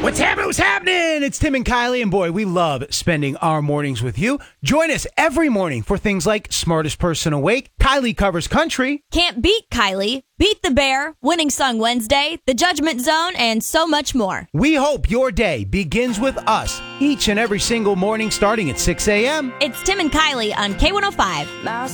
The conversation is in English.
What's happening? What's happening? It's Tim and Kylie, and boy, we love spending our mornings with you. Join us every morning for things like Smartest Person Awake, Kylie Covers Country, Can't Beat Kylie, Beat the Bear, Winning Song Wednesday, The Judgment Zone, and so much more. We hope your day begins with us each and every single morning starting at 6 a.m. It's Tim and Kylie on K105.